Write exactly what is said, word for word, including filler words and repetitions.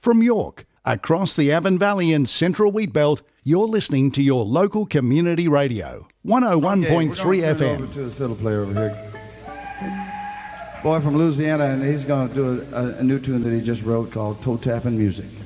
From York, across the Avon Valley and Central Wheatbelt, you're listening to your local community radio, one oh one point three okay, F M. Over to the fiddle player over here. Boy from Louisiana, and he's going to do a, a new tune that he just wrote called Toe Tapping Music.